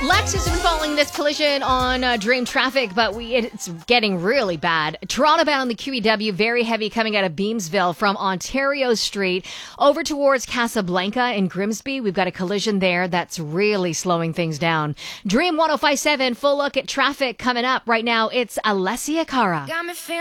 Lex has been following this collision on Dream Traffic, but it's getting really bad. Toronto bound the QEW, very heavy coming out of Beamsville from Ontario Street over towards Casablanca in Grimsby. We've got a collision there that's really slowing things down. Dream 105.7, full look at traffic coming up right now. It's Alessia Cara.